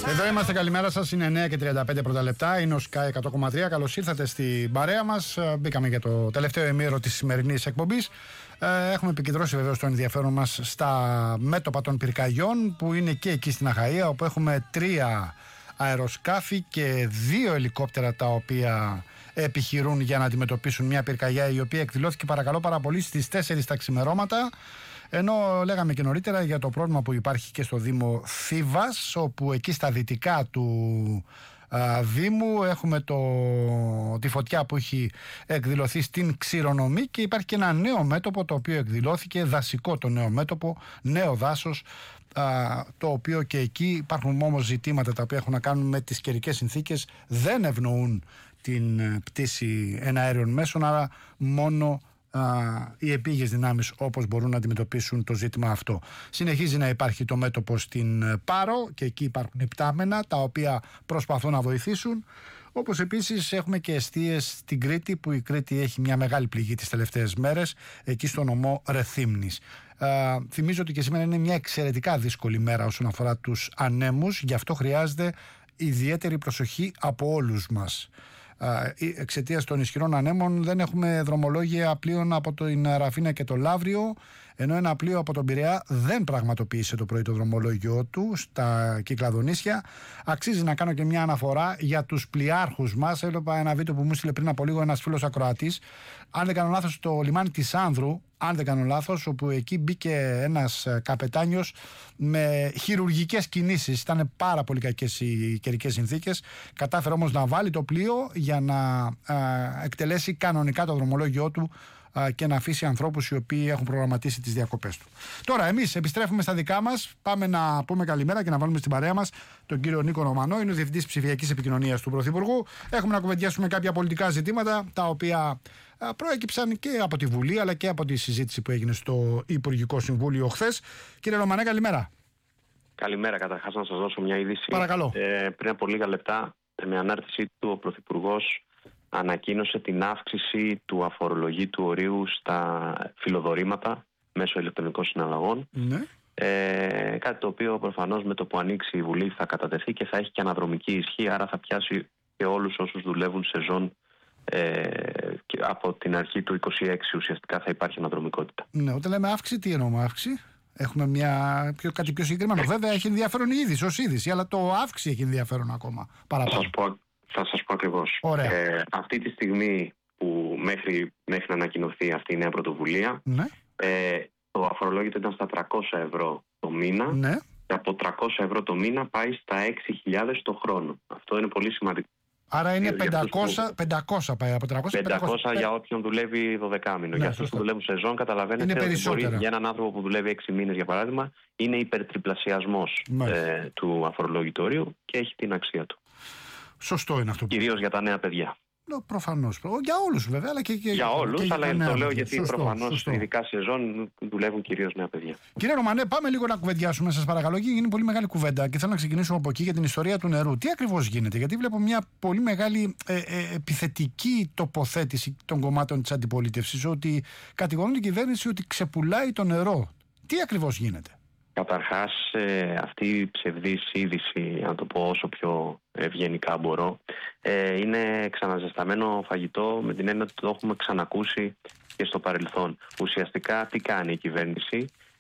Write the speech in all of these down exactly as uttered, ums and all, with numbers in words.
Εδώ είμαστε, καλημέρα σας. Είναι εννιά και τριάντα πέντε πρώτα λεπτά. Είναι ο Sky εκατό κόμμα τρία. Καλώς ήρθατε στην παρέα μας. Μπήκαμε για το τελευταίο ημίωρο της σημερινής εκπομπής. Έχουμε επικεντρώσει βεβαίως το ενδιαφέρον μας στα μέτωπα των πυρκαγιών που είναι και εκεί στην Αχαΐα, όπου έχουμε τρία αεροσκάφη και δύο ελικόπτερα τα οποία επιχειρούν για να αντιμετωπίσουν μια πυρκαγιά η οποία εκδηλώθηκε, παρακαλώ πάρα πολύ, στις τέσσερις τα ξημερώματα. Ενώ λέγαμε και νωρίτερα για το πρόβλημα που υπάρχει και στο Δήμο Θήβας, όπου εκεί στα δυτικά του α, Δήμου έχουμε το, τη φωτιά που έχει εκδηλωθεί στην Ξηρονομή και υπάρχει και ένα νέο μέτωπο το οποίο εκδηλώθηκε, δασικό το νέο μέτωπο, νέο δάσος, α, το οποίο και εκεί υπάρχουν όμως ζητήματα τα οποία έχουν να κάνουν με τις καιρικές συνθήκες, δεν ευνοούν την πτήση εναέριων μέσων, άρα μόνο οι επίγειες δυνάμεις όπως μπορούν να αντιμετωπίσουν το ζήτημα αυτό. Συνεχίζει να υπάρχει το μέτωπο στην Πάρο και εκεί υπάρχουν υπτάμενα τα οποία προσπαθούν να βοηθήσουν, όπως επίσης έχουμε και εστίες στην Κρήτη, που η Κρήτη έχει μια μεγάλη πληγή τις τελευταίες μέρες εκεί στο νομό Ρεθύμνης. Uh, θυμίζω ότι και σήμερα είναι μια εξαιρετικά δύσκολη μέρα όσον αφορά τους ανέμους, γι' αυτό χρειάζεται ιδιαίτερη προσοχή από όλους μας. Εξαιτίας των ισχυρών ανέμων δεν έχουμε δρομολόγια πλοίων από την Ραφίνα και το Λαύριο, ενώ ένα πλοίο από τον Πειραιά δεν πραγματοποίησε το πρωί το δρομολόγιο του στα Κυκλαδονήσια. Αξίζει να κάνω και μια αναφορά για τους πλοιάρχους μας. Έλεπα ένα βίντεο που μου στείλε πριν από λίγο ένας φίλος ακροατής, αν δεν κάνω λάθος, στο λιμάνι της Άνδρου, αν δεν κάνω λάθος, όπου εκεί μπήκε ένας καπετάνιος με χειρουργικές κινήσεις. Ήταν πάρα πολύ κακές οι καιρικές συνθήκες. Κατάφερε όμως να βάλει το πλοίο για να α, εκτελέσει κανονικά το δρομολόγιο του α, και να αφήσει ανθρώπους οι οποίοι έχουν προγραμματίσει τις διακοπές του. Τώρα εμείς επιστρέφουμε στα δικά μας. Πάμε να πούμε καλημέρα και να βάλουμε στην παρέα μας τον κύριο Νίκο Ρωμανό. Είναι ο Διευθυντής Ψηφιακής Επικοινωνίας του Πρωθυπουργού. Έχουμε να κουβεντιάσουμε κάποια πολιτικά ζητήματα τα οποία προέκυψαν και από τη Βουλή αλλά και από τη συζήτηση που έγινε στο Υπουργικό Συμβούλιο χθες. Κύριε Ρωμανέ, καλημέρα. Καλημέρα. Καταρχάς να σας δώσω μια είδηση. Παρακαλώ. Ε, πριν από λίγα λεπτά, με ανάρτησή του, ο Πρωθυπουργός ανακοίνωσε την αύξηση του αφορολογήτου ορίου στα φιλοδορήματα μέσω ηλεκτρονικών συναλλαγών. Ναι. Ε, κάτι το οποίο προφανώς με το που ανοίξει η Βουλή θα κατατεθεί και θα έχει και αναδρομική ισχύ, άρα θα πιάσει και όλους όσους δουλεύουν σεζόν. Ε, και από την αρχή του είκοσι έξι ουσιαστικά θα υπάρχει αναδρομικότητα. Ναι, όταν λέμε αύξηση, τι εννοούμε αύξηση? Έχουμε μια, πιο, κάτι πιο συγκεκριμένο. Βέβαια έχει ενδιαφέρον η είδηση ως είδηση, αλλά το αύξηση έχει ενδιαφέρον ακόμα παραπάνω. Θα σας πω, θα σας πω ακριβώς. Ε, αυτή τη στιγμή που μέχρι, μέχρι να ανακοινωθεί αυτή η νέα πρωτοβουλία, ναι. ε, το αφορολόγητο ήταν στα τριακόσια ευρώ το μήνα, ναι. Και από τριακόσια ευρώ το μήνα πάει στα έξι χιλιάδες το χρόνο. Αυτό είναι πολύ σημαντικό. Άρα είναι πεντακόσια, πεντακόσια πάει από τριακόσια. πεντακόσια για όποιον δουλεύει δωδεκάμηνο. Ναι, για αυτούς που δουλεύουν σεζόν, καταλαβαίνετε ότι μπορεί, για έναν άνθρωπο που δουλεύει έξι μήνες, για παράδειγμα, είναι υπερτριπλασιασμός ε, του αφορολόγητου ορίου και έχει την αξία του. Σωστό είναι αυτό. Κυρίως για τα νέα παιδιά. Προφανώς. Για όλους βέβαια, αλλά και, και για όλους, και αλλά για το λέω γιατί σωστό, προφανώς σωστό. Ειδικά σεζόν δουλεύουν κυρίως νέα παιδιά. Κύριε Ρωμανέ, πάμε λίγο να κουβεντιάσουμε, σας παρακαλώ. Είναι πολύ μεγάλη κουβέντα και θέλω να ξεκινήσουμε από εκεί για την ιστορία του νερού. Τι ακριβώς γίνεται? Γιατί βλέπω μια πολύ μεγάλη ε, ε, επιθετική τοποθέτηση των κομμάτων της αντιπολίτευσης, ότι κατηγορούν την κυβέρνηση ότι ξεπουλάει το νερό. Τι ακριβώς γίνεται? Καταρχάς, ε, αυτή η ψευδής είδηση, να το πω όσο πιο ευγενικά μπορώ, ε, είναι ξαναζεσταμένο φαγητό, με την έννοια ότι το έχουμε ξανακούσει και στο παρελθόν. Ουσιαστικά τι κάνει η κυβέρνηση?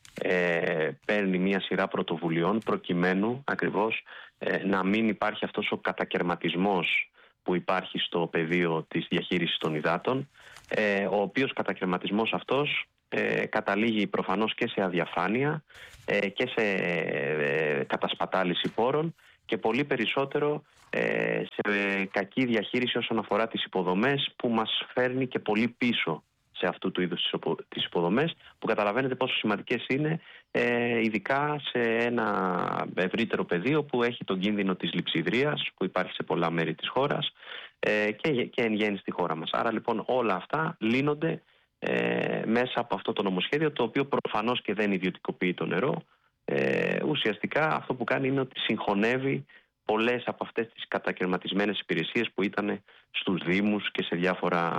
Ε, παίρνει μια σειρά πρωτοβουλειών προκειμένου ακριβώς ε, να μην υπάρχει αυτός ο κατακερματισμός που υπάρχει στο πεδίο της διαχείρισης των υδάτων, ε, ο οποίος κατακερματισμός αυτός Ε, καταλήγει προφανώς και σε αδιαφάνεια ε, και σε ε, κατασπατάληση πόρων και πολύ περισσότερο ε, σε κακή διαχείριση όσον αφορά τις υποδομές, που μας φέρνει και πολύ πίσω σε αυτού του είδους τις υποδομές, που καταλαβαίνετε πόσο σημαντικές είναι, ε, ειδικά σε ένα ευρύτερο πεδίο που έχει τον κίνδυνο της λειψιδρίας που υπάρχει σε πολλά μέρη της χώρας ε, και, και εν γέννη στη χώρα μας. Άρα λοιπόν όλα αυτά λύνονται Ε, μέσα από αυτό το νομοσχέδιο, το οποίο προφανώς και δεν ιδιωτικοποιεί το νερό. Ε, ουσιαστικά αυτό που κάνει είναι ότι συγχωνεύει πολλές από αυτές τις κατακαιρματισμένες υπηρεσίες που ήταν στους Δήμους και σε διάφορα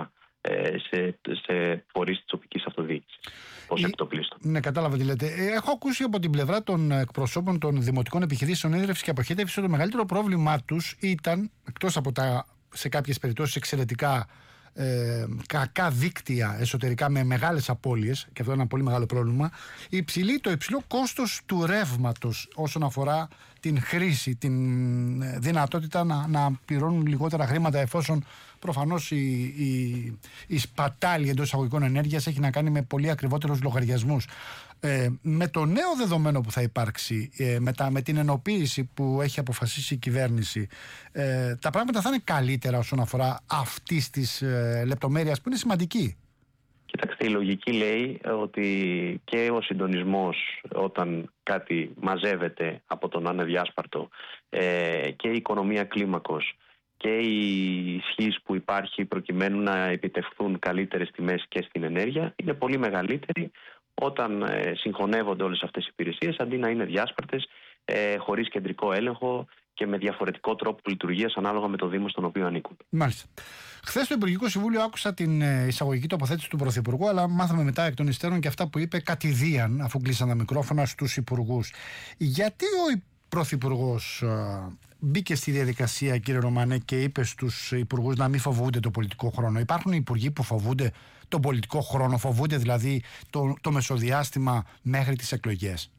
σε, σε φορείς της τοπικής αυτοδιοίκησης. Ως επιτοπλίστων. Ναι, κατάλαβα τι λέτε. Έχω ακούσει από την πλευρά των εκπροσώπων των δημοτικών επιχειρήσεων ίδρυυση και αποχέτευση ότι το μεγαλύτερο πρόβλημά τους ήταν, εκτός από τα σε κάποιες περιπτώσεις εξαιρετικά ε, κακά δίκτυα εσωτερικά με μεγάλες απώλειες, και αυτό είναι ένα πολύ μεγάλο πρόβλημα, η υψηλή, το υψηλό κόστος του ρεύματος όσον αφορά την χρήση, την δυνατότητα να, να πληρώνουν λιγότερα χρήματα, εφόσον προφανώς η, η, η σπατάλη εντός εισαγωγικών ενέργειας έχει να κάνει με πολύ ακριβότερους λογαριασμούς. Ε, με το νέο δεδομένο που θα υπάρξει, ε, με, τα, με την ενοποίηση που έχει αποφασίσει η κυβέρνηση, ε, τα πράγματα θα είναι καλύτερα όσον αφορά αυτής της ε, λεπτομέρειας που είναι σημαντική. Κοιτάξτε, η λογική λέει ότι και ο συντονισμός όταν κάτι μαζεύεται από τον ανεδιάσπαρτο ε, και η οικονομία κλίμακος και η ισχύς που υπάρχει προκειμένου να επιτευχθούν καλύτερες τιμές και στην ενέργεια είναι πολύ μεγαλύτερη όταν ε, συγχωνεύονται όλες αυτές οι υπηρεσίες, αντί να είναι διάσπαρτες, ε, χωρίς κεντρικό έλεγχο και με διαφορετικό τρόπο λειτουργίας ανάλογα με το Δήμο στον οποίο ανήκουν. Μάλιστα. Χθες στο Υπουργικό Συμβούλιο άκουσα την εισαγωγική τοποθέτηση του Πρωθυπουργού, αλλά μάθαμε μετά εκ των υστέρων και αυτά που είπε κατηδίαν, αφού κλείσαν τα μικρόφωνα, στους υπουργούς. Γιατί ο Πρωθυπουργός μπήκε στη διαδικασία, κύριε Ρωμανέ, και είπε στους υπουργούς να μην φοβούνται το πολιτικό χρόνο? Υπάρχουν υπουργοί που φοβούνται τον πολιτικό χρόνο, φοβούνται δηλαδή το, το μεσοδιάστημα μέχρι τις εκλογές?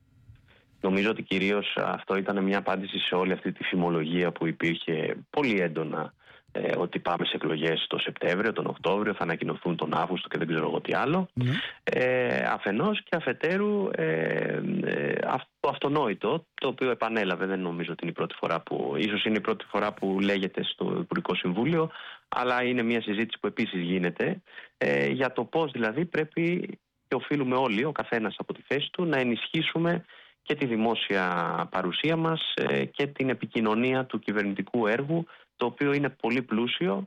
Νομίζω ότι κυρίως αυτό ήταν μια απάντηση σε όλη αυτή τη φημολογία που υπήρχε πολύ έντονα, ε, ότι πάμε σε εκλογές τον Σεπτέμβριο, τον Οκτώβριο, θα ανακοινωθούν τον Αύγουστο και δεν ξέρω εγώ τι άλλο. Mm. Ε, αφενός και αφετέρου ε, ε, το αυτονόητο, το οποίο επανέλαβε, δεν νομίζω ότι είναι η πρώτη φορά που, ίσως είναι η πρώτη φορά που λέγεται στο Υπουργικό Συμβούλιο, αλλά είναι μια συζήτηση που επίσης γίνεται ε, για το πώς δηλαδή πρέπει και οφείλουμε όλοι, ο καθένας από τη θέση του, να ενισχύσουμε και τη δημόσια παρουσία μας ε, και την επικοινωνία του κυβερνητικού έργου, το οποίο είναι πολύ πλούσιο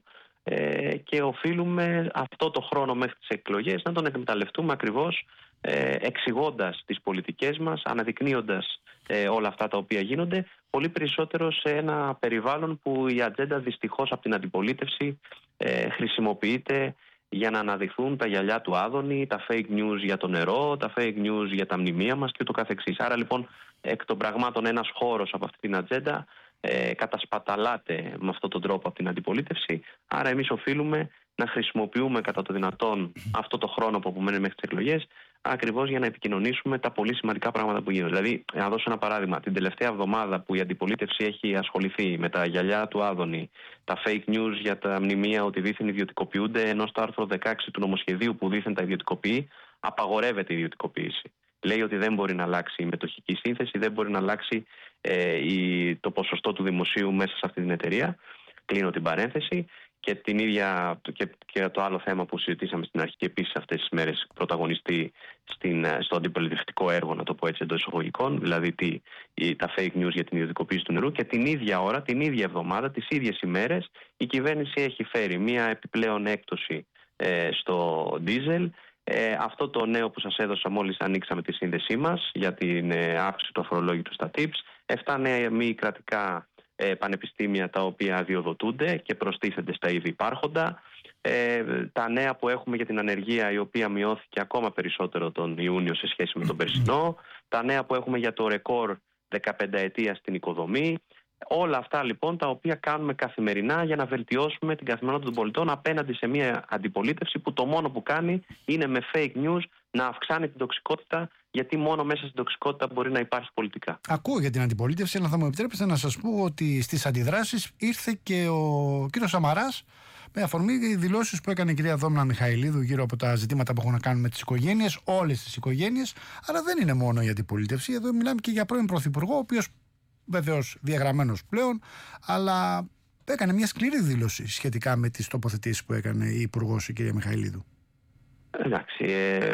ε, και οφείλουμε αυτό το χρόνο μέχρι τις εκλογές να τον εκμεταλλευτούμε ακριβώς ε, εξηγώντας τις πολιτικές μας, αναδεικνύοντας ε, όλα αυτά τα οποία γίνονται, πολύ περισσότερο σε ένα περιβάλλον που η ατζέντα δυστυχώς από την αντιπολίτευση ε, χρησιμοποιείται για να αναδειχθούν τα γυαλιά του Άδωνη, τα fake news για το νερό, τα fake news για τα μνημεία μας και ούτω καθεξής. Άρα λοιπόν εκ των πραγμάτων ένας χώρος από αυτή την ατζέντα ε, κατασπαταλάται με αυτόν τον τρόπο από την αντιπολίτευση. Άρα εμείς οφείλουμε να χρησιμοποιούμε κατά το δυνατόν αυτό το χρόνο που απομένει μέχρι τις εκλογές ακριβώς για να επικοινωνήσουμε τα πολύ σημαντικά πράγματα που γίνονται. Δηλαδή, να δώσω ένα παράδειγμα, την τελευταία εβδομάδα που η αντιπολίτευση έχει ασχοληθεί με τα γυαλιά του Άδωνη, τα fake news για τα μνημεία ότι δήθεν ιδιωτικοποιούνται, ενώ στο άρθρο δεκαέξι του νομοσχεδίου που δήθεν τα ιδιωτικοποιεί, απαγορεύεται η ιδιωτικοποίηση. Λέει ότι δεν μπορεί να αλλάξει η μετοχική σύνθεση, δεν μπορεί να αλλάξει ε, η, το ποσοστό του δημοσίου μέσα σε αυτή την εταιρεία. Κλείνω την παρένθεση. Και, την ίδια, και, και το άλλο θέμα που συζητήσαμε στην αρχή και επίσης αυτές τις μέρες πρωταγωνιστεί στην, στο αντιπολιτευτικό έργο, να το πω έτσι εντός εισαγωγικών, δηλαδή τι, η, τα fake news για την ιδιωτικοποίηση του νερού, και την ίδια ώρα, την ίδια εβδομάδα, τις ίδιες ημέρες η κυβέρνηση έχει φέρει μία επιπλέον έκπτωση ε, στο ντίζελ. Ε, αυτό το νέο που σας έδωσα μόλις ανοίξαμε τη σύνδεσή μας για την ε, αύξηση του αφορολόγητου στα tips, εφτά νέα μη κρατικά πανεπιστήμια τα οποία αδειοδοτούνται και προστίθενται στα ήδη υπάρχοντα. Ε, τα νέα που έχουμε για την ανεργία, η οποία μειώθηκε ακόμα περισσότερο τον Ιούνιο σε σχέση με τον περσινό. Τα νέα που έχουμε για το ρεκόρ δεκαπενταετία στην οικοδομή. Όλα αυτά λοιπόν τα οποία κάνουμε καθημερινά για να βελτιώσουμε την καθημερινότητα των πολιτών απέναντι σε μια αντιπολίτευση που το μόνο που κάνει είναι με fake news να αυξάνει την τοξικότητα, γιατί μόνο μέσα στην τοξικότητα μπορεί να υπάρχει πολιτικά. Ακούω για την αντιπολίτευση, αλλά θα μου επιτρέπετε να σας πω ότι στις αντιδράσεις ήρθε και ο κύριος Σαμαράς με αφορμή οι δηλώσεις που έκανε η κυρία Δόμνα Μιχαηλίδου γύρω από τα ζητήματα που έχουν να κάνουν με τις οικογένειες, όλες τις οικογένειες. Αλλά δεν είναι μόνο η αντιπολίτευση. Εδώ μιλάμε και για πρώην πρωθυπουργό, ο οποίος βεβαίως διαγραμμένος πλέον, αλλά έκανε μια σκληρή δήλωση σχετικά με τις τοποθετήσεις που έκανε η υπουργός, η κυρία Μιχαηλίδου. Εντάξει, ε,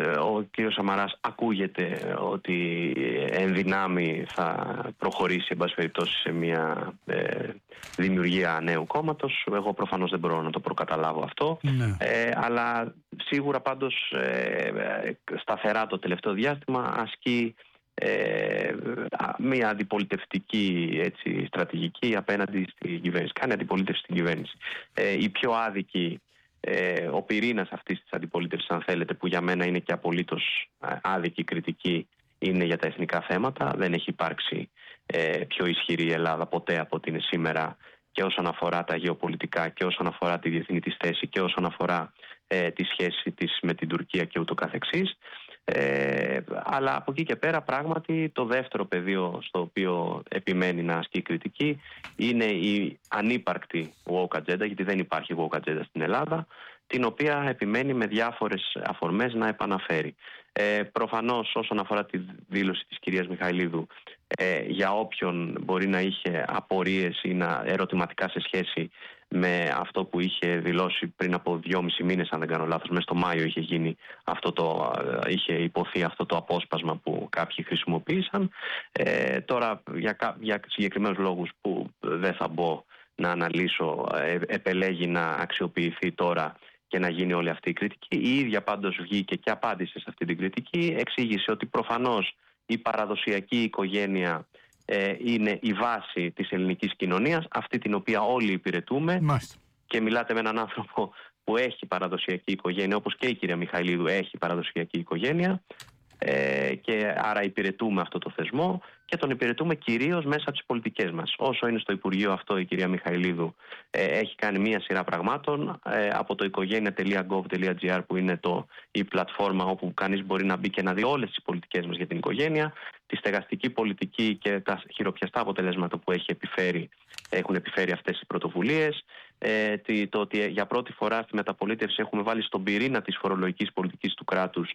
ο κύριος Σαμαράς ακούγεται ότι εν δυνάμει θα προχωρήσει εν πάση περιπτώσει σε μια ε, δημιουργία νέου κόμματος. Εγώ προφανώς δεν μπορώ να το προκαταλάβω αυτό, ναι. ε, αλλά σίγουρα πάντως ε, σταθερά το τελευταίο διάστημα ασκεί ε, μια αντιπολιτευτική έτσι, στρατηγική απέναντι στην κυβέρνηση. Κάνει αντιπολίτευση στην κυβέρνηση. Ε, η πιο άδικη ε, ο πυρήνας αυτής της αντιπολίτευσης, αν θέλετε, που για μένα είναι και απολύτως άδικη κριτική, είναι για τα εθνικά θέματα. Δεν έχει υπάρξει ε, πιο ισχυρή η Ελλάδα ποτέ από ότι είναι σήμερα, και όσον αφορά τα γεωπολιτικά και όσον αφορά τη διεθνή της θέση και όσον αφορά ε, τη σχέση της με την Τουρκία και ούτω καθεξής. Ε, αλλά από εκεί και πέρα πράγματι το δεύτερο πεδίο στο οποίο επιμένει να ασκεί κριτική είναι η ανύπαρκτη woke agenda, γιατί δεν υπάρχει woke agenda στην Ελλάδα, την οποία επιμένει με διάφορες αφορμές να επαναφέρει. Ε, προφανώς όσον αφορά τη δήλωση της κυρίας Μιχαηλίδου, ε, για όποιον μπορεί να είχε απορίες ή να ερωτηματικά σε σχέση με αυτό που είχε δηλώσει πριν από δυόμισι μήνες, αν δεν κάνω λάθος, μέσα στο Μάιο είχε γίνει αυτό το, είχε υποθεί αυτό το απόσπασμα που κάποιοι χρησιμοποίησαν. Ε, τώρα για, για συγκεκριμένους λόγους που δεν θα μπω να αναλύσω, ε, επελέγει να αξιοποιηθεί τώρα και να γίνει όλη αυτή η κριτική. Η ίδια πάντως βγήκε και απάντησε σε αυτή την κριτική, εξήγησε ότι προφανώς η παραδοσιακή οικογένεια ε, είναι η βάση της ελληνικής κοινωνίας, αυτή την οποία όλοι υπηρετούμε. Μάλιστα. Και μιλάτε με έναν άνθρωπο που έχει παραδοσιακή οικογένεια, όπως και η κυρία Μιχαηλίδου έχει παραδοσιακή οικογένεια, ε, και άρα υπηρετούμε αυτό το θεσμό και τον υπηρετούμε κυρίως μέσα από τις πολιτικές μας. Όσο είναι στο Υπουργείο αυτό η κυρία Μιχαηλίδου, ε, έχει κάνει μία σειρά πραγμάτων, ε, από το οικογένεια τελεία γκοβ τελεία τζι άρ που είναι το, η πλατφόρμα όπου κανείς μπορεί να μπει και να δει όλες τις πολιτικές μας για την οικογένεια, τη στεγαστική πολιτική και τα χειροπιαστά αποτελέσματα που έχει επιφέρει, έχουν επιφέρει αυτές οι πρωτοβουλίες, ε, το ότι για πρώτη φορά στη μεταπολίτευση έχουμε βάλει στον πυρήνα της φορολογικής πολιτικής του κράτους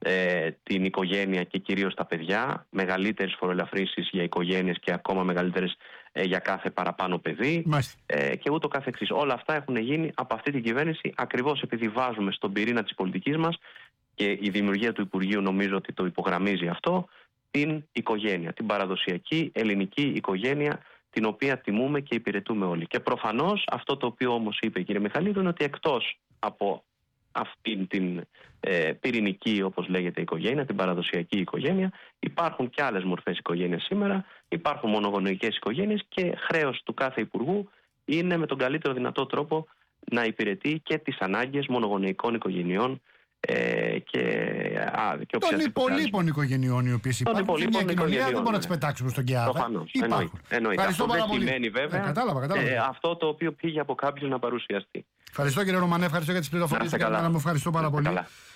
Ε, την οικογένεια και κυρίως τα παιδιά, μεγαλύτερες φοροελαφρύνσεις για οικογένειες και ακόμα μεγαλύτερες ε, για κάθε παραπάνω παιδί, ε, και ούτω καθεξής. Όλα αυτά έχουν γίνει από αυτή την κυβέρνηση ακριβώς επειδή βάζουμε στον πυρήνα της πολιτικής μας, και η δημιουργία του Υπουργείου νομίζω ότι το υπογραμμίζει αυτό, την οικογένεια, την παραδοσιακή ελληνική οικογένεια, την οποία τιμούμε και υπηρετούμε όλοι. Και προφανώς αυτό το οποίο όμως είπε η κυρία Μιχαηλίδου είναι ότι εκτός από αυτήν την ε, πυρηνική, όπως λέγεται, οικογένεια, την παραδοσιακή οικογένεια, υπάρχουν και άλλες μορφές οικογένειας σήμερα, υπάρχουν μονογονεϊκές οικογένειες, και χρέος του κάθε υπουργού είναι με τον καλύτερο δυνατό τρόπο να υπηρετεί και τις ανάγκες μονογονεϊκών οικογενειών ε, και, α, και των υπολείπων οικογενειών οι οποίες υπάρχουν σε μια κοινωνία, δεν μπορούμε να τις πετάξουμε στον Κιάδα. Προφανώς, εννοείται. εννοείται. Αυτό δεν σημαίνει βέβαια ε, κατάλαβα, κατάλαβα. Ε, αυτό το οποίο πήγε από κάποιους να παρουσιαστεί. Ευχαριστώ κύριε Ρωμανέ, ευχαριστώ για τις πληροφορίες. Μου ευχαριστώ πάρα πολύ.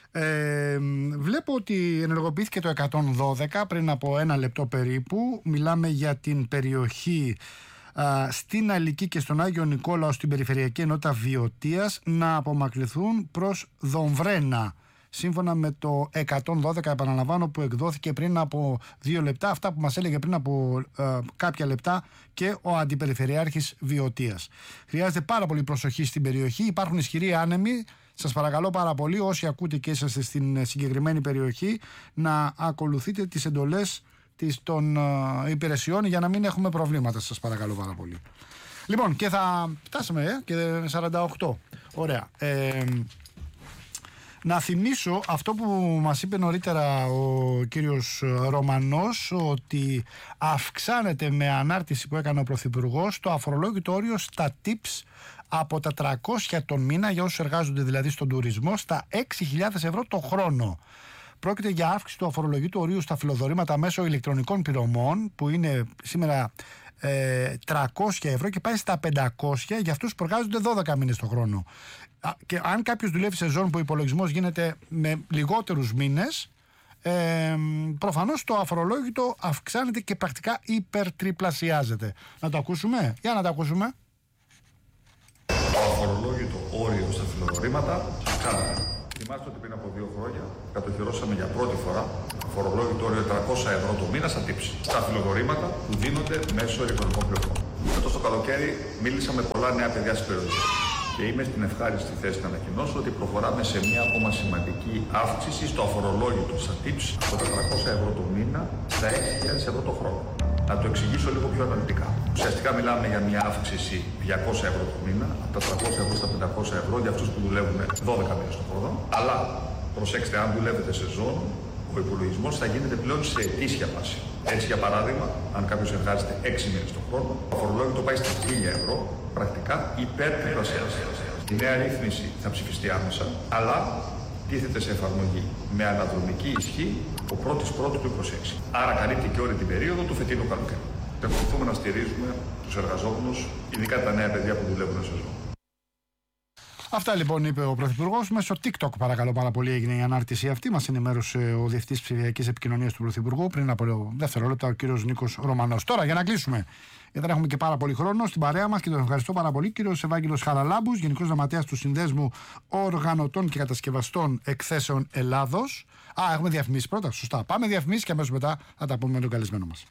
Ε, βλέπω ότι ενεργοποιήθηκε το εκατόν δώδεκα πριν από ένα λεπτό περίπου. Μιλάμε για την περιοχή α, στην Αλική και στον Άγιο Νικόλαο, στην Περιφερειακή Ενότητα Βιωτίας, να απομακρυνθούν προς Δομβρένα. Σύμφωνα με το εκατόν δώδεκα, επαναλαμβάνω, που εκδόθηκε πριν από δύο λεπτά, αυτά που μας έλεγε πριν από ε, κάποια λεπτά και ο Αντιπεριφερειάρχης Βιωτίας. Χρειάζεται πάρα πολύ προσοχή στην περιοχή, υπάρχουν ισχυροί άνεμοι. Σας παρακαλώ πάρα πολύ, όσοι ακούτε και είσαστε στην συγκεκριμένη περιοχή, να ακολουθείτε τις εντολές των ε, υπηρεσιών για να μην έχουμε προβλήματα, σας παρακαλώ πάρα πολύ. Λοιπόν, και θα φτάσαμε ε, και σαράντα οκτώ. Ωραία. Ε, Να θυμίσω αυτό που μας είπε νωρίτερα ο κύριος Ρωμανός, ότι αυξάνεται με ανάρτηση που έκανε ο Πρωθυπουργός το αφορολόγητο όριο στα tips από τα τριακόσια τον μήνα, για όσους εργάζονται δηλαδή στον τουρισμό, στα έξι χιλιάδες ευρώ το χρόνο. Πρόκειται για αύξηση του αφορολογητού ορίου στα φιλοδορήματα μέσω ηλεκτρονικών πληρωμών, που είναι σήμερα ε, τριακόσια ευρώ και πάει στα πεντακόσια για αυτούς που εργάζονται δώδεκα μήνες το χρόνο. Και αν κάποιος δουλεύει σε ζώνη που ο υπολογισμός γίνεται με λιγότερους μήνες, ε, προφανώς το αφορολόγητο αυξάνεται και πρακτικά υπερτριπλασιάζεται. Να το ακούσουμε, για να το ακούσουμε. Το αφορολόγητο όριο στα φιλοδορήματα αυξάνεται. Θυμάστε ότι πριν από δύο χρόνια κατοχυρώσαμε για πρώτη φορά αφορολόγητο όριο τριακόσια ευρώ το μήνα στα tips, στα φιλοδορήματα που δίνονται μέσω ηλεκτρονικών πληρωμών. Φέτος το καλοκαίρι μίλησα με πολλά νέα παιδιά στην περιοχή. Και είμαι στην ευχάριστη θέση να ανακοινώσω ότι προχωράμε σε μια ακόμα σημαντική αύξηση στο αφορολόγητο στα tips από τα τριακόσια ευρώ το μήνα στα έξι χιλιάδες ευρώ το χρόνο. Να το εξηγήσω λίγο πιο αναλυτικά. Ουσιαστικά μιλάμε για μια αύξηση διακόσια ευρώ το μήνα, από τα τριακόσια ευρώ στα πεντακόσια ευρώ για αυτούς που δουλεύουν δώδεκα μήνες το χρόνο. Αλλά προσέξτε, αν δουλεύετε σε ζώνη, ο υπολογισμός θα γίνεται πλέον σε ετήσια βάση. Έτσι, για παράδειγμα, αν κάποιος εργάζεται έξι μήνες το χρόνο, το αφορολόγητο πάει στα χίλια ευρώ, πρακτικά υπερτριπλασιάζεται. Η νέα ρύθμιση θα ψηφιστεί άμεσα, αλλά τίθεται σε εφαρμογή με αναδρομική ισχύ ο πρώτης πρώτου του είκοσι έξι. Άρα καλύπτει και όλη την περίοδο του φετινού καλοκαίρι. Εξακολουθούμε να στηρίζουμε τους εργαζόμενους, ειδικά τα νέα παιδιά που δουλεύουν σε ζώο. Αυτά λοιπόν είπε ο Πρωθυπουργός. Μέσω TikTok, παρακαλώ πάρα πολύ, έγινε η ανάρτηση αυτή. Μας ενημέρωσε ο Διευθυντής Ψηφιακής Επικοινωνίας του Πρωθυπουργού πριν από δευτερόλεπτα, ο κύριος Νίκος Ρωμανός. Τώρα, για να κλείσουμε, γιατί δεν έχουμε και πάρα πολύ χρόνο, στην παρέα μας και τον ευχαριστώ πάρα πολύ, κύριος Ευάγγελος Χαραλάμπους, Γενικός Γραμματέας του Συνδέσμου Οργανωτών και Κατασκευαστών Εκθέσεων Ελλάδος. Α, έχουμε διαφημίσεις πρώτα. Σωστά. Πάμε διαφημίσεις και αμέσως μετά θα τα πούμε με τον καλεσμένο μας.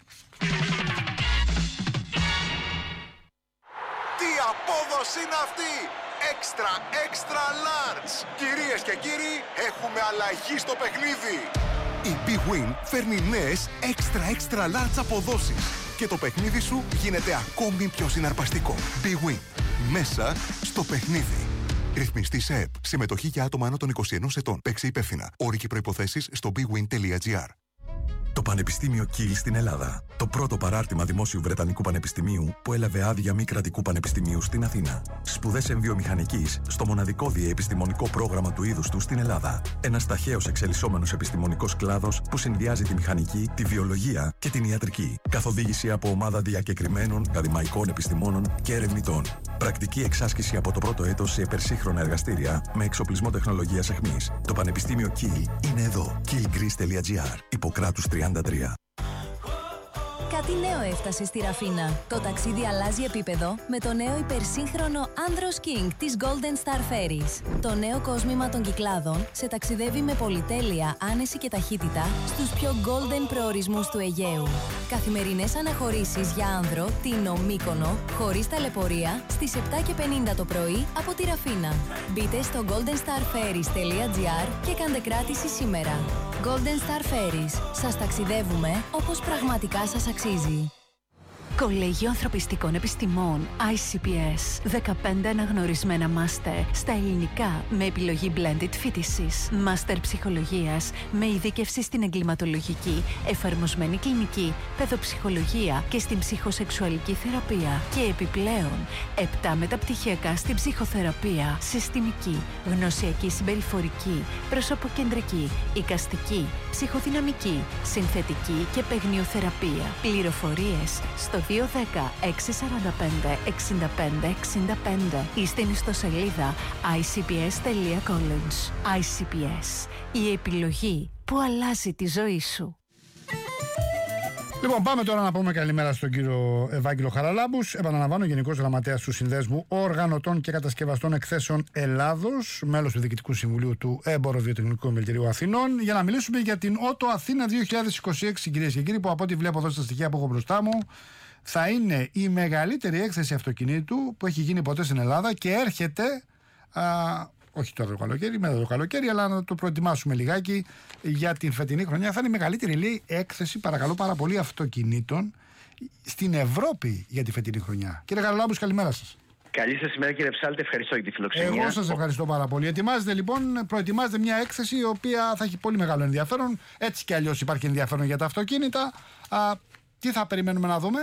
Τι απόδοση είναι αυτή! Extra, extra large! Κυρίες και κύριοι, έχουμε αλλαγή στο παιχνίδι! Η Big Win φέρνει νέες extra, extra large αποδόσεις και το παιχνίδι σου γίνεται ακόμη πιο συναρπαστικό. Big Win. Μέσα στο παιχνίδι. Ρυθμιστή σε ΕΠ. Συμμετοχή για άτομα άνω των είκοσι ενός ετών. Παίξε υπεύθυνα. Όροι και προϋποθέσεις στο big win τελεία gr. Το Πανεπιστήμιο Κιλ στην Ελλάδα. Το πρώτο παράρτημα δημόσιου Βρετανικού Πανεπιστημίου που έλαβε άδεια μη κρατικού πανεπιστημίου στην Αθήνα. Σπουδές εμβιομηχανικής στο μοναδικό διεπιστημονικό πρόγραμμα του είδους του στην Ελλάδα. Ένας ταχαίως εξελισσόμενος επιστημονικός κλάδος που συνδυάζει τη μηχανική, τη βιολογία και την ιατρική. Καθοδήγηση από ομάδα διακεκριμένων ακαδημαϊκών επιστημόνων και ερευνητών. Πρακτική εξάσκηση από το πρώτο έτος σε υπερσύγχρονα εργαστήρια με εξοπλισμό τεχνολογίας αιχμής. Το Πανεπιστήμιο Κιλ είναι εδώ. κιλ γκρις τελεία gr. Ιπποκράτους τριάντα τρία. Κάτι νέο έφτασε στη Ραφίνα. Το ταξίδι αλλάζει επίπεδο με το νέο υπερσύγχρονο Andros King της Golden Star Ferries. Το νέο κόσμημα των Κυκλάδων σε ταξιδεύει με πολυτέλεια, άνεση και ταχύτητα στους πιο golden προορισμούς του Αιγαίου. Καθημερινές αναχωρήσεις για άνδρο, Τίνο, Μύκονο, χωρίς ταλαιπωρία, στις επτά και πενήντα το πρωί από τη Ραφίνα. Μπείτε στο golden star ferries τελεία gr και κάντε κράτηση σήμερα. Golden Star Ferries. Σας ταξιδεύουμε όπως πραγματικά σας αξίζει. Κολέγιο Ανθρωπιστικών Επιστημών άι σι πι ες. δεκαπέντε αναγνωρισμένα μάστερ στα ελληνικά με επιλογή blended φοιτησης. Μάστερ ψυχολογίας με ειδίκευση στην εγκληματολογική, εφαρμοσμένη κλινική, παιδοψυχολογία και στην ψυχοσεξουαλική θεραπεία. Και επιπλέον, επτά μεταπτυχιακά στην ψυχοθεραπεία, συστημική, γνωσιακή συμπεριφορική, προσωποκεντρική, εικαστική, ψυχοδυναμική, συνθετική και παιγνιοθεραπεία. Πληροφορίες στο δύο ένα μηδέν έξι τέσσερα πέντε έξι πέντε έξι πέντε ή στην ιστοσελίδα άι σι πι ες τελεία college. άι σι πι ες. Η επιλογή που αλλάζει τη ζωή σου. Λοιπόν, πάμε τώρα να πούμε καλημέρα στον κύριο Ευάγγελο Χαραλάμπους. Επαναλαμβάνω, Γενικός Γραμματέας του Συνδέσμου Οργανωτών και Κατασκευαστών Εκθέσεων Ελλάδος, μέλος του Διοικητικού Συμβουλίου του Έμπορο-Βιοτεχνικού Επιμελητηρίου Αθηνών, για να μιλήσουμε για την Ότο Αθήνα δύο χιλιάδες είκοσι έξι, κυρίες και κύριοι, που από ό,τι βλέπω εδώ στα στοιχεία που έχω μπροστά μου, θα είναι η μεγαλύτερη έκθεση αυτοκινήτου που έχει γίνει ποτέ στην Ελλάδα και έρχεται. Α, όχι τώρα το καλοκαίρι, μετά το καλοκαίρι, αλλά να το προετοιμάσουμε λιγάκι για την φετινή χρονιά. Θα είναι η μεγαλύτερη, λέει, έκθεση, παρακαλώ πάρα πολύ, αυτοκινήτων στην Ευρώπη για τη φετινή χρονιά. Κύριε Χαραλάμπους, καλημέρα σας. Καλή σας ημέρα, κύριε Ψάλτη, ευχαριστώ για τη φιλοξενία. Εγώ σας ευχαριστώ πάρα πολύ. Ετοιμάζετε λοιπόν, προετοιμάζετε μια έκθεση η οποία θα έχει πολύ μεγάλο ενδιαφέρον. Έτσι κι αλλιώς υπάρχει ενδιαφέρον για τα αυτοκίνητα. Α, τι θα περιμένουμε να δούμε?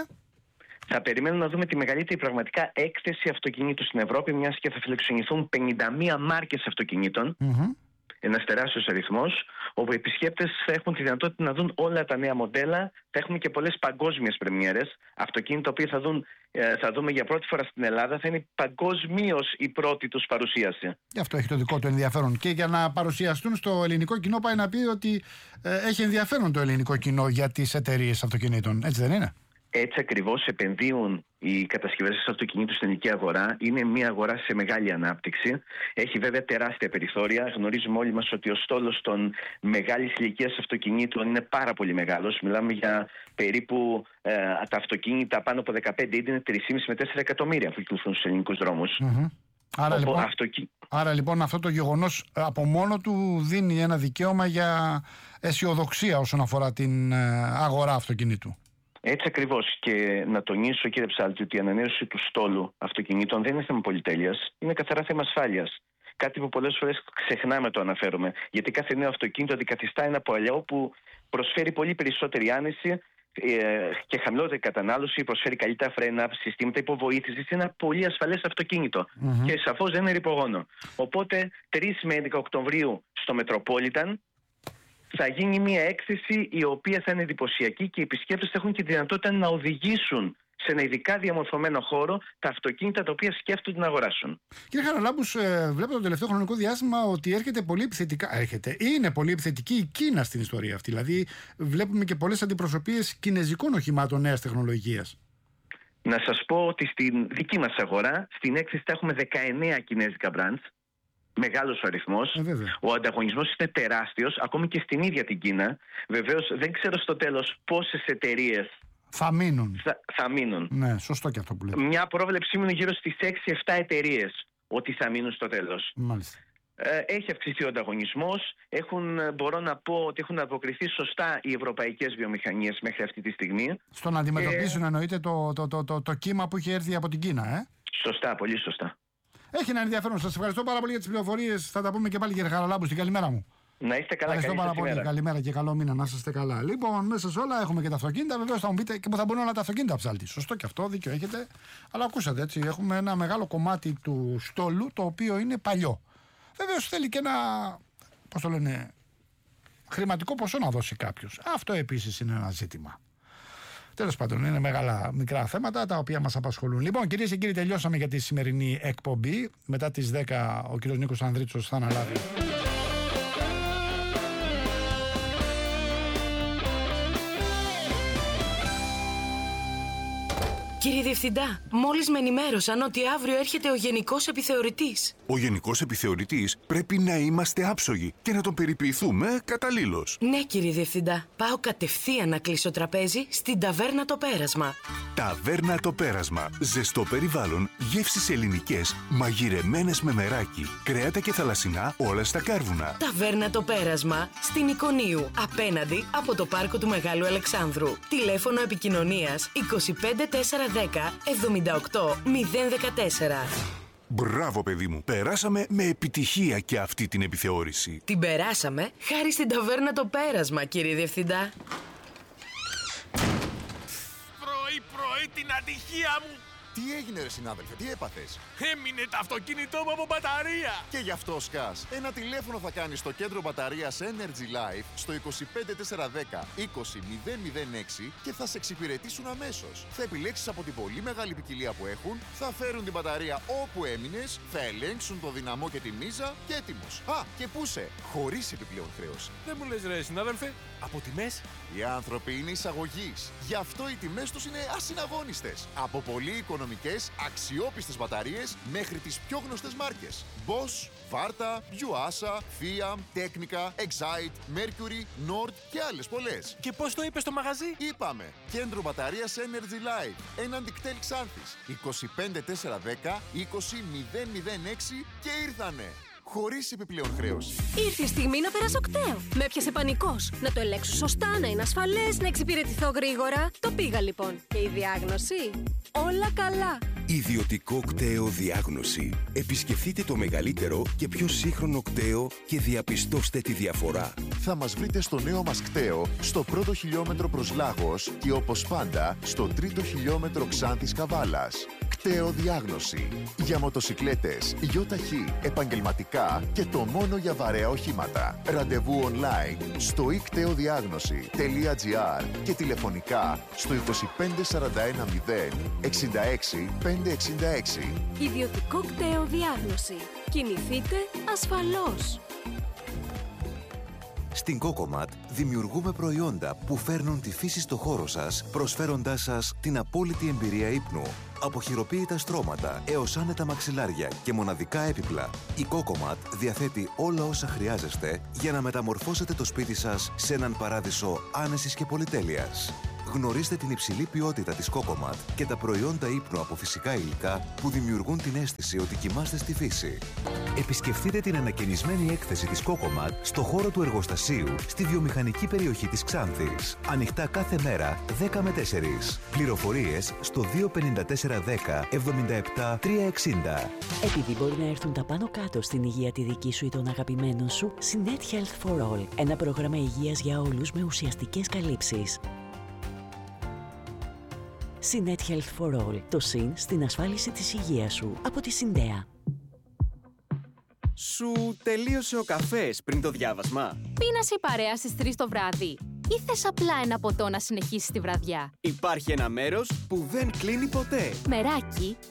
Θα περιμένουμε να δούμε τη μεγαλύτερη πραγματικά έκθεση αυτοκινήτου στην Ευρώπη, μιας και θα φιλοξενηθούν πενήντα μία μάρκες αυτοκινήτων. Mm-hmm. Ένας τεράστιος αριθμός, όπου οι επισκέπτες θα έχουν τη δυνατότητα να δουν όλα τα νέα μοντέλα. Θα έχουμε και πολλές παγκόσμιες πρεμιέρες. Αυτοκίνητα που θα, δουν, θα δούμε για πρώτη φορά στην Ελλάδα. Θα είναι παγκοσμίως η πρώτη τους παρουσίαση. Γι' αυτό έχει το δικό του ενδιαφέρον. Και για να παρουσιαστούν στο ελληνικό κοινό, πάει να πει ότι ε, έχει ενδιαφέρον το ελληνικό κοινό για τις εταιρείες αυτοκινήτων. Έτσι δεν είναι? Έτσι ακριβώς επενδύουν οι κατασκευαστές αυτοκινήτου στην ελληνική αγορά. Είναι μια αγορά σε μεγάλη ανάπτυξη. Έχει βέβαια τεράστια περιθώρια. Γνωρίζουμε όλοι μας ότι ο στόλος των μεγάλης ηλικίας αυτοκινήτων είναι πάρα πολύ μεγάλος. Μιλάμε για περίπου ε, τα αυτοκίνητα πάνω από δεκαπέντε είναι τρία κόμμα πέντε με τέσσερα εκατομμύρια που κυκλοφορούν στους ελληνικούς δρόμους. Mm-hmm. Άρα, Οπό, λοιπόν, αυτοκι... άρα λοιπόν αυτό το γεγονός από μόνο του δίνει ένα δικαίωμα για αισιοδοξία όσον αφορά την αγορά αυτοκινήτου. Έτσι ακριβώς. Και να τονίσω, κύριε Ψάλτη, ότι η ανανέωση του στόλου αυτοκινήτων δεν είναι θέμα πολυτέλειας, είναι καθαρά θέμα ασφάλειας. Κάτι που πολλές φορές ξεχνάμε το αναφέρουμε. Γιατί κάθε νέο αυτοκίνητο αντικαθιστά ένα παλιό που προσφέρει πολύ περισσότερη άνεση και χαμηλότερη κατανάλωση, προσφέρει καλύτερα φρένα, συστήματα υποβοήθησης, είναι ένα πολύ ασφαλές αυτοκίνητο mm-hmm. και σαφώς δεν είναι ρηπογόνο. Οπότε τρεις με έντεκα Οκτωβρίου στο Metropolitan θα γίνει μια έκθεση η οποία θα είναι εντυπωσιακή και οι επισκέπτες θα έχουν και τη δυνατότητα να οδηγήσουν σε ένα ειδικά διαμορφωμένο χώρο τα αυτοκίνητα τα οποία σκέφτονται να αγοράσουν. Κύριε Χαραλάμπους, ε, βλέπω το τελευταίο χρονικό διάστημα ότι έρχεται πολύ επιθετικά. Έρχεται, είναι πολύ επιθετική η Κίνα στην ιστορία αυτή. Δηλαδή, βλέπουμε και πολλές αντιπροσωπείες κινεζικών οχημάτων νέας τεχνολογίας. Να σας πω ότι στην δική μας αγορά, στην έκθεση θα έχουμε δεκαεννέα κινέζικα brands. Μεγάλος ο αριθμός. Ε, ο ανταγωνισμός είναι τεράστιος, ακόμη και στην ίδια την Κίνα. Βεβαίως, δεν ξέρω στο τέλος πόσες εταιρείες θα μείνουν. Θα, θα μείνουν. Ναι, σωστό και αυτό που λέτε. Μια πρόβλεψή μου είναι γύρω στις έξι εφτά εταιρείες ότι θα μείνουν στο τέλος. Μάλιστα. Ε, έχει αυξηθεί ο ανταγωνισμός. Έχουν, μπορώ να πω ότι έχουν αποκριθεί σωστά οι ευρωπαϊκές βιομηχανίες μέχρι αυτή τη στιγμή. Στο να αντιμετωπίσουν, ε, εννοείται, το, το, το, το, το κύμα που είχε έρθει από την Κίνα, ε? Σωστά, πολύ σωστά. Έχει ένα ενδιαφέρον. Σας ευχαριστώ πάρα πολύ για τις πληροφορίες. Θα τα πούμε και πάλι, κύριε Χαραλάμπου. Στην καλημέρα μου. Να είστε καλά. Ευχαριστώ πάρα πολύ. Καλημέρα και καλό μήνα. Να είστε καλά. Λοιπόν, μέσα σε όλα έχουμε και τα αυτοκίνητα. Βεβαίως θα μου πείτε και που θα μπουν όλα τα αυτοκίνητα ψάλτη. Σωστό και αυτό, δίκιο έχετε. Αλλά ακούσατε έτσι. Έχουμε ένα μεγάλο κομμάτι του στόλου το οποίο είναι παλιό. Βεβαίως θέλει και ένα, πώς το λένε, χρηματικό ποσό να δώσει κάποιος. Αυτό επίσης είναι ένα ζήτημα. Τέλος πάντων, είναι μεγάλα μικρά θέματα τα οποία μας απασχολούν. Λοιπόν, κυρίες και κύριοι, τελειώσαμε για τη σημερινή εκπομπή. Μετά τις δέκα ο κύριος Νίκος Ανδρίτσος θα αναλάβει. Κύριε Διευθυντά, μόλις με ενημέρωσαν ότι αύριο έρχεται ο Γενικός Επιθεωρητής. Ο Γενικός Επιθεωρητής πρέπει να είμαστε άψογοι και να τον περιποιηθούμε καταλήλως. Ναι, κύριε Διευθυντά. Πάω κατευθείαν να κλείσω τραπέζι στην Ταβέρνα Το Πέρασμα. Ταβέρνα Το Πέρασμα. Ζεστό περιβάλλον, γεύσεις ελληνικές, μαγειρεμένες με μεράκι, κρέατα και θαλασσινά, όλα στα κάρβουνα. Ταβέρνα Το Πέρασμα, στην Εικονίου, απέναντι από το πάρκο του Μεγάλου Αλεξάνδρου. Τηλέφωνο επικοινωνίας είκοσι πέντε τέσσερα δέκα εβδομήντα οκτώ μηδέν δεκατέσσερα. Μπράβο, παιδί μου. Περάσαμε με επιτυχία και αυτή την επιθεώρηση. Την περάσαμε χάρη στην Ταβέρνα Το Πέρασμα, κύριε Διευθυντά. Πρωί-πρωί την ατυχία μου. Τι έγινε, ρε συνάδελφε, τι έπαθες? Έμεινε το αυτοκίνητό μου από μπαταρία. Και γι' αυτό σκάς. Ένα τηλέφωνο θα κάνεις στο κέντρο μπαταρίας Energy Life στο είκοσι πέντε τέσσερα δέκα είκοσι μηδέν μηδέν έξι και θα σε εξυπηρετήσουν αμέσως. Θα επιλέξεις από την πολύ μεγάλη ποικιλία που έχουν, θα φέρουν την μπαταρία όπου έμεινες, θα ελέγξουν το δυναμό και τη μίζα και έτοιμος. Α, και πού σε, χωρίς επιπλέον χρέωση. Δεν μου λες, ρε συνάδελφε, από τιμές? Οι άνθρωποι είναι εισαγωγής. Γι' αυτό οι τιμές τους είναι ασυναγώνιστες. Από πολύ οικονομικές, αξιόπιστες μπαταρίες μέχρι τις πιο γνωστές μάρκες. Bosch, Varta, Yuasa, Fiat, Technica, Excite, Mercury, Nord και άλλες πολλές. Και πώς το είπες στο μαγαζί? Είπαμε, κέντρο μπαταρίας Energy Life, έναντι κτέλ Ξάνθης, είκοσι πέντε τέσσερα δέκα είκοσι μηδέν μηδέν έξι και ήρθανε. Χωρίς επιπλέον χρέωση. Ήρθε η στιγμή να περάσω κταίο. Με έπιασε πανικός. Να το ελέγξω σωστά, να είναι ασφαλές, να εξυπηρετηθώ γρήγορα. Το πήγα λοιπόν. Και η διάγνωση? Όλα καλά. Ιδιωτικό κταίο διάγνωση. Επισκεφτείτε το μεγαλύτερο και πιο σύγχρονο κταίο και διαπιστώστε τη διαφορά. Θα μας βρείτε στο νέο μας κταίο, στο πρώτο χιλιόμετρο προς Λάγος και όπως πάντα στο τρίτο χιλιόμετρο Ξάνθης Καβάλας. Κταίο διάγνωση. Για μοτοσικλέτες, γιοταχή, επαγγελματικά και το μόνο για βαρέα οχήματα. Ραντεβού online στο ι κταίο διάγνωση τελεία τζι άρ και τηλεφωνικά στο είκοσι πέντε σαράντα ένα μηδέν εξήντα έξι πεντακόσια εξήντα έξι. Ιδιωτικό κταίο διάγνωση. Κινηθείτε ασφαλώς. Στην Cocomat δημιουργούμε προϊόντα που φέρνουν τη φύση στο χώρο σας, προσφέροντάς σας την απόλυτη εμπειρία ύπνου. Από χειροποίητα στρώματα έως άνετα μαξιλάρια και μοναδικά έπιπλα, η Cocomat διαθέτει όλα όσα χρειάζεστε για να μεταμορφώσετε το σπίτι σας σε έναν παράδεισο άνεσης και πολυτέλειας. Γνωρίστε την υψηλή ποιότητα της Cocomat και τα προϊόντα ύπνου από φυσικά υλικά που δημιουργούν την αίσθηση ότι κοιμάστε στη φύση. Επισκεφτείτε την ανακαινισμένη έκθεση της Cocomat στο χώρο του εργοστασίου στη βιομηχανική περιοχή της Ξάνθης. Ανοιχτά κάθε μέρα δέκα με τέσσερις. Πληροφορίες στο δύο πέντε τέσσερα δέκα εβδομήντα επτά τριακόσια εξήντα. Επειδή μπορεί να έρθουν τα πάνω κάτω στην υγεία τη δική σου ή των αγαπημένων σου, Sinet Health for All. Ένα πρόγραμμα υγείας για όλους με ουσιαστικές καλύψεις. Synet Health for All. Το συν στην ασφάλιση της υγείας σου. Από τη Συντέα. Σου τελείωσε ο καφές πριν το διάβασμα? Πίνας η παρέα στις τρεις το βράδυ? Ή θες απλά ένα ποτό να συνεχίσεις τη βραδιά? Υπάρχει ένα μέρος που δεν κλείνει ποτέ. Μεράκι,